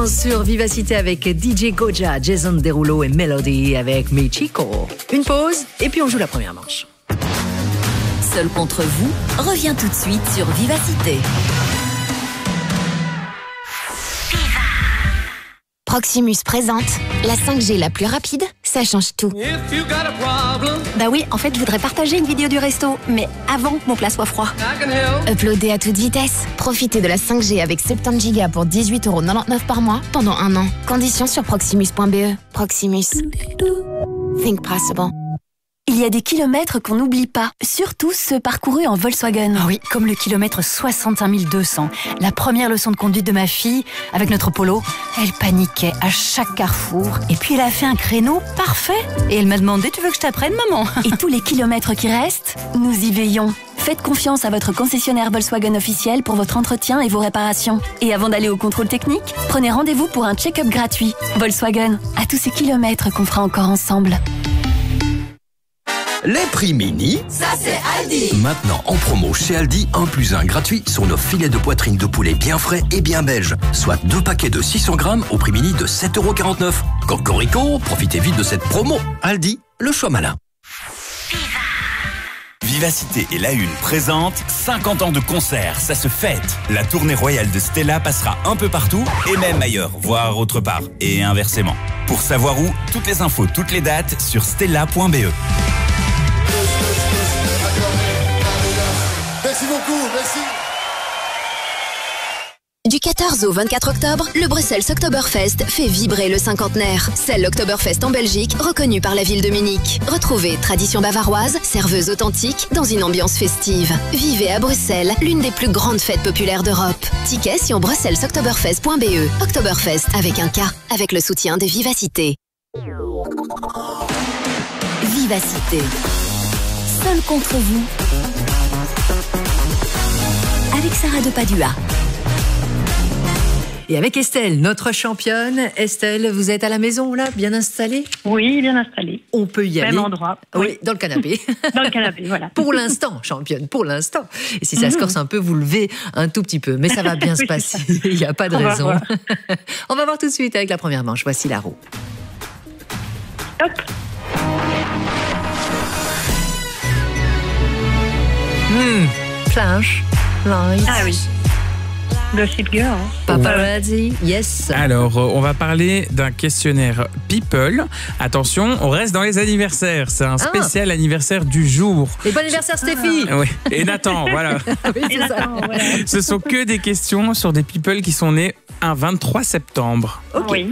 maintenant sur Vivacité avec DJ Goja, Jason Derulo et Melody avec Michiko. Une pause et puis on joue la première manche. Seul contre vous revient tout de suite sur Vivacité. Proximus présente la 5G la plus rapide, ça change tout. Bah oui, en fait, je voudrais partager une vidéo du resto, mais avant que mon plat soit froid. Uploader à toute vitesse. Profitez de la 5G avec 70 Go pour 18,99€ par mois pendant 1 an. Conditions sur proximus.be. Proximus. Think possible. Il y a des kilomètres qu'on n'oublie pas, surtout ceux parcourus en Volkswagen. Ah oui, comme le kilomètre 65 200. La première leçon de conduite de ma fille, avec notre Polo, elle paniquait à chaque carrefour. Et puis elle a fait un créneau parfait. Et elle m'a demandé, tu veux que je t'apprenne, maman? Et tous les kilomètres qui restent, nous y veillons. Faites confiance à votre concessionnaire Volkswagen officiel pour votre entretien et vos réparations. Et avant d'aller au contrôle technique, prenez rendez-vous pour un check-up gratuit. Volkswagen, à tous ces kilomètres qu'on fera encore ensemble. Les prix mini, Ça c'est Aldi. maintenant en promo chez Aldi, 1 + 1 gratuit sur nos filets de poitrine de poulet bien frais et bien belges. Soit 2 paquets de 600 grammes au prix mini de 7,49€. Cocorico, profitez vite de cette promo. Aldi, le choix malin. Vivacité et La Une présente 50 ans de concert, ça se fête. La tournée royale de Stella passera un peu partout et même ailleurs, voire autre part, et inversement. Pour savoir où, toutes les infos, toutes les dates sur stella.be. Merci beaucoup, merci. Du 14 au 24 octobre, le Bruxelles Oktoberfest fait vibrer le cinquantenaire. C'est l'Oktoberfest en Belgique, reconnu par la ville de Munich. Retrouvez tradition bavaroise, serveuse authentique, dans une ambiance festive. Vivez à Bruxelles, l'une des plus grandes fêtes populaires d'Europe. Tickets sur bruxellesoktoberfest.be. Oktoberfest avec un K, avec le soutien de Vivacité. Vivacité. Seul contre vous. Avec Sarah de Padua. Et avec Estelle, notre championne. Estelle, vous êtes à la maison là, bien installée? Oui, bien installé. On peut y aller. Même endroit. Oui, dans le canapé. Dans le canapé, voilà. Pour l'instant, championne, pour l'instant. Et si ça se corse un peu, vous levez un tout petit peu. Mais ça va bien se passer. Il n'y a pas de raison. On va voir tout de suite avec la première manche. Voici la roue. Hop. Flash, lights. Ah oui. Gossip Girl. Paparazzi, yes. Alors, on va parler d'un questionnaire People. Attention, on reste dans les anniversaires. C'est un spécial anniversaire du jour. Et bon anniversaire, Stéphie. Oui. Et Nathan, voilà. Oui, c'est ça. Voilà. Ce sont que des questions sur des people qui sont nés un 23 septembre. Ok. Oui.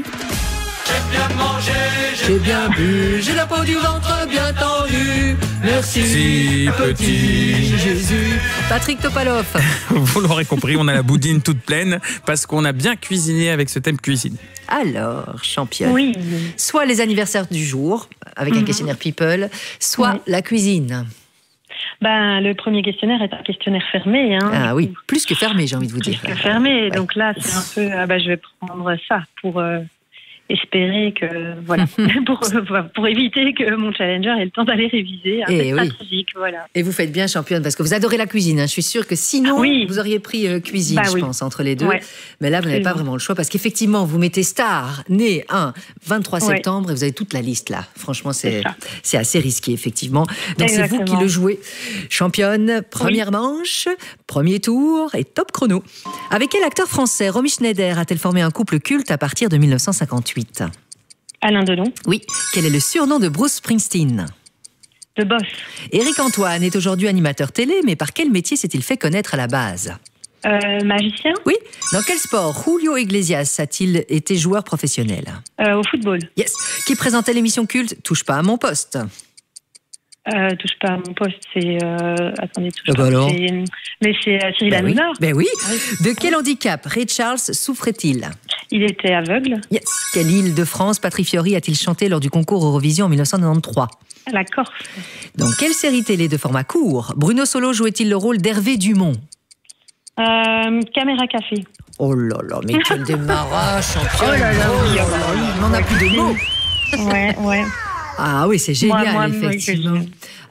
J'ai bien bu, j'ai la peau du ventre bien tendue. Merci, Si, petit Jésus. Patrick Topalov. Vous l'aurez compris, on a la boudine toute pleine parce qu'on a bien cuisiné avec ce thème cuisine. Alors, championne. Oui. Soit les anniversaires du jour, avec un questionnaire People, soit la cuisine. Ben, le premier questionnaire est un questionnaire fermé. Hein. Ah oui, plus que fermé, j'ai envie de vous dire. Plus que fermé. Donc là, c'est un peu... Ah ben, je vais prendre ça pour... espérer que voilà pour éviter que mon challenger ait le temps d'aller réviser c'est stratégique, voilà. Et vous faites bien, championne, parce que vous adorez la cuisine, hein. Je suis sûre que sinon vous auriez pris cuisine, je pense, entre les deux. Mais là vous n'avez pas vraiment le choix, parce qu'effectivement vous mettez star né un 23 septembre et vous avez toute la liste là. Franchement c'est assez risqué, effectivement. Donc c'est vous qui le jouez. Championne, première manche, premier tour et top chrono. Avec quel acteur français Romy Schneider a-t-elle formé un couple culte à partir de 1958? Alain Delon. Oui. Quel est le surnom de Bruce Springsteen? De Boss. Éric Antoine est aujourd'hui animateur télé, mais par quel métier s'est-il fait connaître à la base? Magicien. Oui. Dans quel sport Julio Iglesias a-t-il été joueur professionnel? Au football. Yes. Qui présentait l'émission culte Touche pas à mon poste? Touche pas à mon poste, c'est... attendez, touche pas. Alors mais c'est Cyril Hanouna. Ben oui. De quel handicap Ray Charles souffrait-il? Il était aveugle. Yes. Quelle île de France Patrick Fiori a-t-il chanté lors du concours Eurovision en 1993? La Corse. Dans quelle série télé de format court Bruno Solo jouait-il le rôle d'Hervé Dumont? Caméra Café. Oh là là, mais quel démarrage, championne. Oh là là, oui, on n'en a plus de mots. Ouais. Ah oui, c'est génial, effectivement.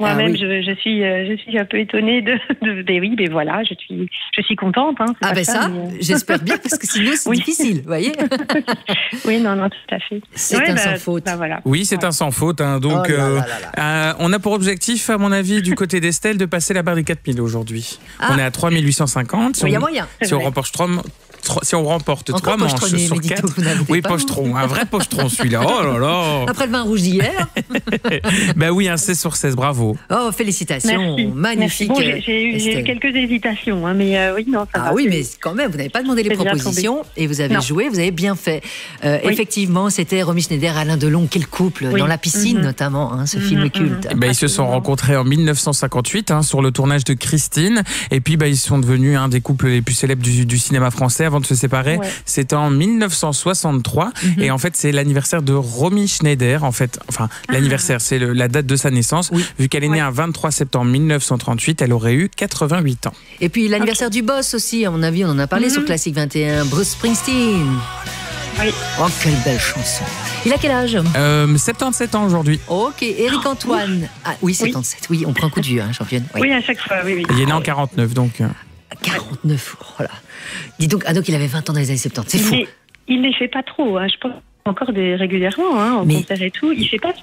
Moi-même, je suis un peu étonnée mais voilà, je suis contente. Hein, j'espère bien, parce que sinon c'est difficile, vous voyez. Oui, non, tout à fait. C'est un sans faute. Voilà. Oui, c'est un sans faute. Hein, donc, on a pour objectif, à mon avis, du côté d'Estelle, de passer la barre des 4000 aujourd'hui. On est à 3850. Il y a moyen. Si on remporte 3 manches sur 4. Oui, pochetron. Un vrai pochetron, celui-là. Oh là là. Après le vin rouge d'hier. Ben oui, un 16 sur 16, bravo. Oh, félicitations. Merci. Magnifique. Bon, j'ai eu quelques hésitations, hein, mais oui, non, ça va. Oui, mais quand même, vous n'avez pas demandé les propositions et vous avez joué, vous avez bien fait. Effectivement, c'était Romy Schneider, Alain Delon, quel couple, dans la piscine notamment, hein, ce film culte. Ils se sont rencontrés en 1958 sur le tournage de Christine, et puis ils sont devenus un des couples les plus célèbres du cinéma français avant de se séparer. C'était en 1963 et en fait c'est l'anniversaire de Romy Schneider, l'anniversaire, c'est la date de sa naissance. Vu qu'elle est née un 23 septembre 1938, elle aurait eu 88 ans. Et puis l'anniversaire du boss aussi, à mon avis, on en a parlé sur Classique 21, Bruce Springsteen. Oui. Oh, quelle belle chanson. Il a quel âge 77 ans aujourd'hui. Ok, Éric Antoine. Ah oui, 77. Oui, on prend un coup de vieux, championne. Oui, à chaque fois, oui. Il est né en 49, donc. 49, voilà. Dis donc, donc il avait 20 ans dans les années 70, c'est fou. Il ne les fait pas trop, je pense. Encore régulièrement, en concert et tout. Il ne fait pas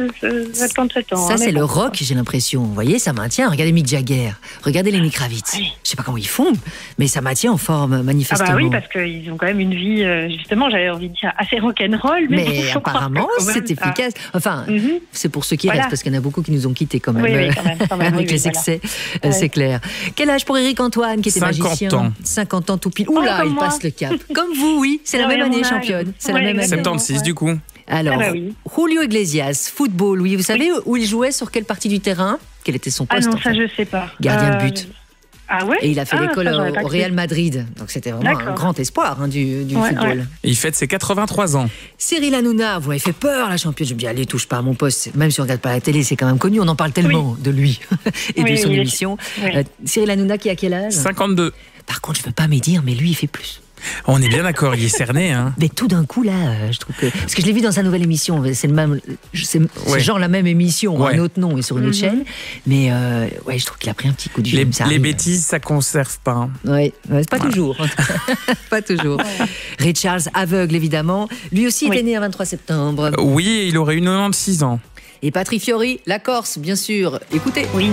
77 ans. Ça, c'est le rock, j'ai l'impression. Vous voyez, ça maintient. Regardez Mick Jagger, regardez Lenny Kravitz. Je ne sais pas comment ils font, mais ça maintient en forme, manifestement. Oui, parce qu'ils ont quand même une vie, justement, j'avais envie de dire, assez rock'n'roll. Mais apparemment, c'est efficace. Enfin, c'est pour ceux qui restent, parce qu'il y en a beaucoup qui nous ont quittés quand même. Oui, quand même. Avec les excès, c'est clair. Quel âge pour Éric Antoine, qui était 50 magicien? ans. 50 ans tout pile. Oula, il passe le cap. Comme vous, oui. C'est la même année, championne. C'est la même année. 76 du coup. Alors, Julio Iglesias, football, vous savez où il jouait, sur quelle partie du terrain? Quel était son poste? Ah non, ça je sais pas. Gardien de but. Ah ouais? Et il a fait l'école au Real Madrid. Donc c'était vraiment un grand espoir du football. Il fête ses 83 ans. Cyril Hanouna, vous m'avez fait peur, la championne. Je me dis, allez, touche pas à mon poste. Même si on regarde pas la télé, c'est quand même connu. On en parle tellement de lui et de son émission. Cyril Hanouna, qui a quel âge? 52. Par contre, je peux pas me dire, mais lui, il fait plus. On est bien d'accord, il est cerné. Mais tout d'un coup, là, je trouve que... Parce que je l'ai vu dans sa nouvelle émission, c'est le même... C'est genre la même émission, un autre nom et sur une autre chaîne. Mais je trouve qu'il a pris un petit coup de vieux. Les bêtises, ça conserve pas. Oui, c'est pas toujours. Pas toujours. Ray Charles, aveugle, évidemment. Lui aussi, il est né un 23 septembre. Oui, il aurait eu 96 ans. Et Patrick Fiori, la Corse, bien sûr. Écoutez. Oui.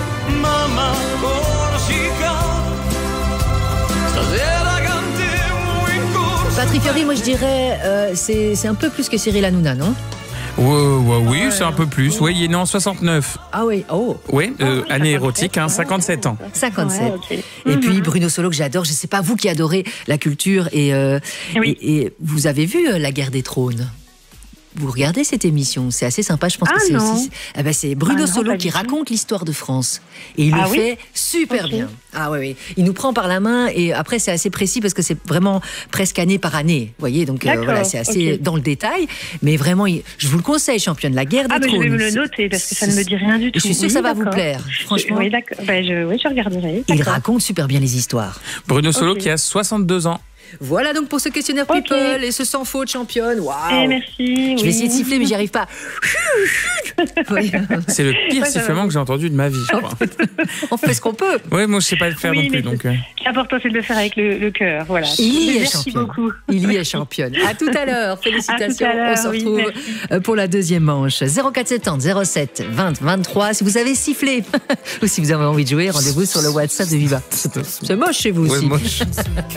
Patrick Fiori, moi je dirais, c'est un peu plus que Cyril Hanouna, non? Oui, c'est un peu plus. Oui, il est né en 69. Ah oui, Oui, année érotique, 57 ans. 57. Et puis Bruno Solo, que j'adore. Je ne sais pas, vous qui adorez la culture, et vous avez vu La Guerre des Trônes? Vous regardez cette émission, c'est assez sympa, je pense que c'est aussi... c'est Bruno Solo qui raconte l'histoire de France. Et il le fait super bien. Ah oui. Il nous prend par la main, et après c'est assez précis parce que c'est vraiment presque année par année. Vous voyez, donc voilà, c'est assez dans le détail. Mais vraiment, je vous le conseille, championne, La Guerre des Trônes. Je vais me le noter parce que ça ne me dit rien du tout. Je suis sûre que ça va vous plaire, franchement. Oui, d'accord. Je regarderai. Il raconte super bien les histoires. Bruno Solo qui a 62 ans. Voilà donc pour ce questionnaire People et ce sans faute, championne. Waouh. Merci. Je vais essayer de siffler, mais j'y arrive pas. C'est le pire sifflement que j'ai entendu de ma vie, je crois. On fait ce qu'on peut. Oui, moi je sais pas le faire non plus. Donc. L'important c'est de le faire avec le cœur. Voilà. Merci beaucoup. Il y est championne. À tout à l'heure. Félicitations. On se retrouve pour la deuxième manche. 0470 07 20 23. Si vous avez sifflé ou si vous avez envie de jouer, rendez-vous sur le WhatsApp de Viva. C'est moche chez vous aussi. Moche.